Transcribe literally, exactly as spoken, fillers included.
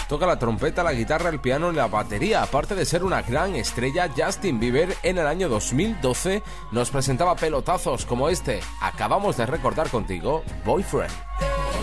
toca la trompeta, la guitarra, el piano y la batería. Aparte de ser una gran estrella, Justin Bieber en el año dos mil doce nos presentaba pelotazos como este. Acabamos de recordar contigo, Boyfriend.